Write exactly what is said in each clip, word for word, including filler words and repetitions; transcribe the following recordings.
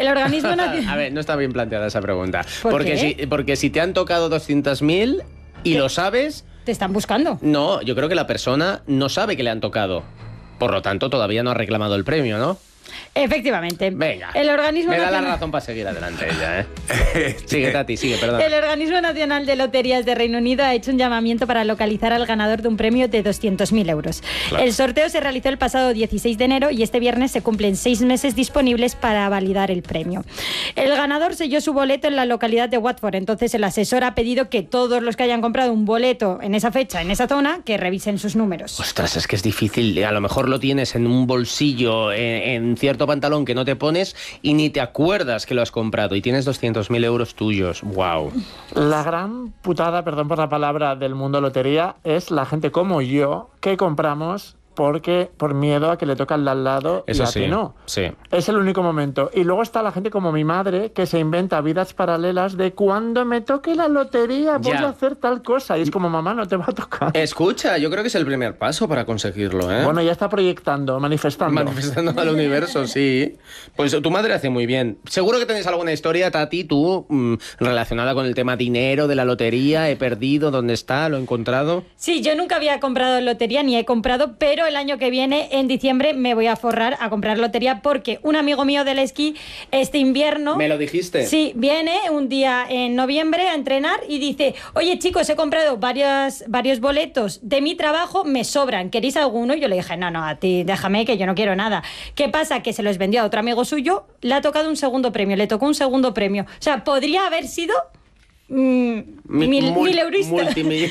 El organismo nacional... A ver, no está bien planteada esa pregunta. ¿Por porque, qué? Si, porque si te han tocado doscientos mil y ¿Qué? lo sabes... Te están buscando. No, yo creo que la persona no sabe que le han tocado. Por lo tanto, todavía no ha reclamado el premio, ¿no? Efectivamente. Venga. El organismo Me da nacional... la razón para seguir adelante ella, ¿eh? Sigue, Tati, sigue, perdón. El Organismo Nacional de Loterías de Reino Unido ha hecho un llamamiento para localizar al ganador de un premio de doscientos mil euros. Claro. El sorteo se realizó el pasado dieciséis de enero y este viernes se cumplen seis meses disponibles para validar el premio. El ganador selló su boleto en la localidad de Watford, entonces el asesor ha pedido que todos los que hayan comprado un boleto en esa fecha, en esa zona, que revisen sus números. Ostras, es que es difícil. A lo mejor lo tienes en un bolsillo, en, en cierto pantalón que no te pones y ni te acuerdas que lo has comprado y tienes doscientos mil euros tuyos. ¡Wow! La gran putada, perdón por la palabra, del mundo lotería es la gente como yo que compramos porque por miedo a que le toque al de al lado Eso y a sí, ti no. sí. Es el único momento. Y luego está la gente como mi madre que se inventa vidas paralelas de cuando me toque la lotería voy Ya. a hacer tal cosa. Y es como, mamá, no te va a tocar. Escucha, yo creo que es el primer paso para conseguirlo, ¿eh? Bueno, ya está proyectando, manifestando. Manifestando al universo, sí. Pues tu madre hace muy bien. Seguro que tenéis alguna historia, Tati, tú, mmm, relacionada con el tema dinero de la lotería. He perdido, ¿dónde está? ¿Lo he encontrado? Sí, yo nunca había comprado lotería ni he comprado, pero el año que viene, en diciembre, me voy a forrar a comprar lotería porque un amigo mío del esquí este invierno... ¿Me lo dijiste? Sí, viene un día en noviembre a entrenar y dice, oye chicos, he comprado varios, varios boletos de mi trabajo, me sobran, ¿queréis alguno? Y yo le dije, no, no, a ti déjame que yo no quiero nada. ¿Qué pasa? Que se los vendió a otro amigo suyo, le ha tocado un segundo premio, le tocó un segundo premio. O sea, podría haber sido... Mm, Mi- mil, mul- mil eurista. multimill-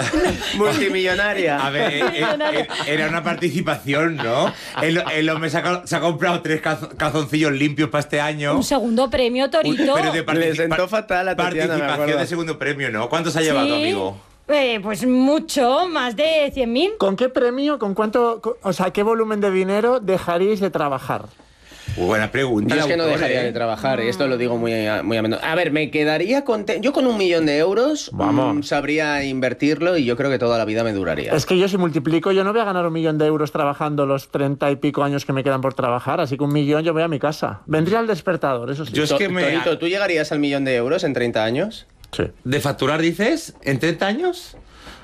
A Multimillonaria. ver, eh, eh, era una participación, ¿no? El, el hombre se ha, co- se ha comprado tres caz- calzoncillos limpios para este año. Un segundo premio, Torito. Pero de Le partici- sentó fatal a Tatiana, me participación acuerdo. de segundo premio, ¿no? ¿Cuánto se ha llevado tu Sí. amigo? Eh, pues mucho, más de cien mil. ¿Con qué premio, con cuánto, co- o sea, qué volumen de dinero dejaríais de trabajar? Muy buena pregunta. Yo es que no autor, dejaría ¿eh? de trabajar, y esto lo digo muy a, muy a menudo. A ver, me quedaría contento. Yo con un millón de euros Vamos. mm, sabría invertirlo y yo creo que toda la vida me duraría. Es que yo si multiplico, yo no voy a ganar un millón de euros trabajando los treinta y pico años que me quedan por trabajar, así que un millón yo voy a mi casa. Vendría al despertador, eso sí. Yo es To- que me... Torito, ¿tú llegarías al millón de euros en treinta años? Sí. ¿De facturar, dices? ¿En treinta años?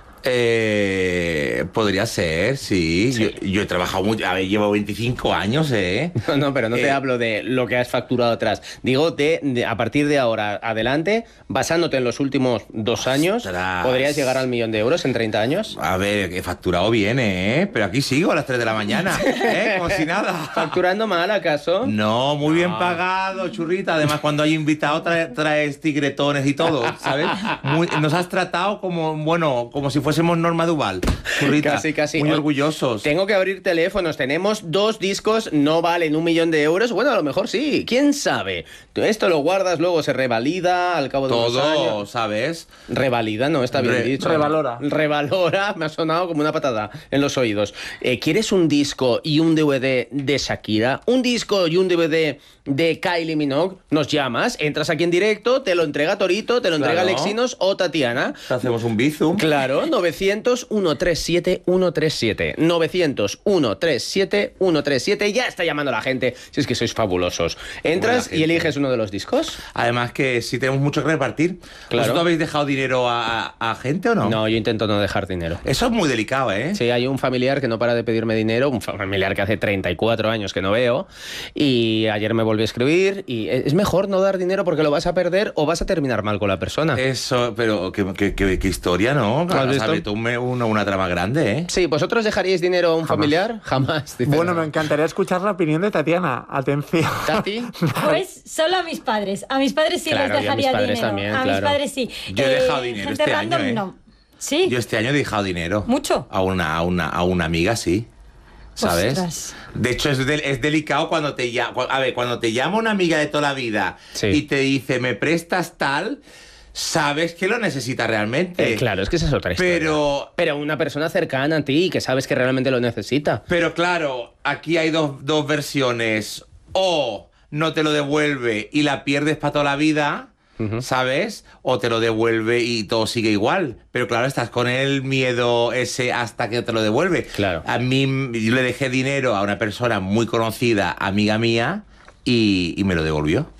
Eh, podría ser, sí. Sí. Yo, yo he trabajado mucho. A ver, llevo veinticinco años, ¿eh? No, no, pero no te Eh. hablo de lo que has facturado atrás. Digo, de, de- a partir de ahora adelante, basándote en los últimos dos años, Ostras. ¿podrías llegar al millón de euros en treinta años? A ver, he facturado bien, ¿eh? Pero aquí sigo a las tres de la mañana, ¿eh? Como si nada. ¿Facturando mal, acaso? No, muy bien Ah. pagado, churrita. Además, cuando hay invitado, trae- traes tigretones y todo, ¿sabes? Muy- nos has tratado como, bueno, como si fuésemos Norma Duval, churrita. Casi, casi. Muy O- orgullosos. Tengo que abrir teléfonos. Tenemos dos discos, no valen un millón de euros. Bueno, a lo mejor sí. ¿Quién sabe? Tú esto lo guardas, luego se revalida al cabo de unos Todo, años. ¿sabes? Revalida, no, está bien Re- dicho. revalora. Revalora, me ha sonado como una patada en los oídos. Eh, ¿Quieres un disco y un D V D de Shakira? ¿Un disco y un D V D de Kylie Minogue? Nos llamas, entras aquí en directo, te lo entrega Torito, te lo entrega Claro. Alexinos o Tatiana. Te hacemos un bizum. Claro, novecientos, ciento treinta y siete, ciento treinta y siete. novecientos, ciento treinta y siete, ciento treinta y siete. Ya está llamando la gente. Si es que sois fabulosos. Entras Buena y gente. eliges uno de los discos. Además que sí tenemos mucho que repartir. Claro. ¿Vosotros habéis dejado dinero a, a- a gente o no? No, yo intento no dejar dinero. Eso es muy delicado, ¿eh? Sí, hay un familiar que no para de pedirme dinero, un familiar que hace treinta y cuatro años que no veo, y ayer me volvió a escribir, y es mejor no dar dinero porque lo vas a perder o vas a terminar mal con la persona. Eso, pero qué, qué- qué- qué historia, ¿no? ¿Lo has visto? Sabes, tú me- una, una trama grande, ¿eh? Sí, ¿vosotros dejaríais dinero a un Jamás. familiar? Jamás. dice. Bueno, me encantaría escuchar la opinión de Tatiana. Atención. ¿Tati? Pues solo a mis padres. A mis padres sí Claro, les y a mis dejaría padres dinero. también, a claro. mis padres sí. Yo he dejado Eh, dinero gente este random, año, ¿eh? no. ¿Sí? Yo este año he dejado dinero. ¿Mucho? A una, a una, a una amiga, sí. ¿Sabes? Ostras. De hecho, es, del- es delicado cuando te llama. A ver, cuando te llama una amiga de toda la vida Sí. y te dice, me prestas tal, sabes que lo necesitas realmente. Eh, claro, es que esa es otra historia. Pero, Pero una persona cercana a ti que sabes que realmente lo necesita. pero claro, aquí hay dos, dos versiones. O no te lo devuelve y la pierdes para toda la vida, ¿sabes? O te lo devuelve y todo sigue igual. Pero claro, estás con el miedo ese hasta que te lo devuelve. Claro. A mí, yo le dejé dinero a una persona muy conocida, amiga mía, y, y me lo devolvió.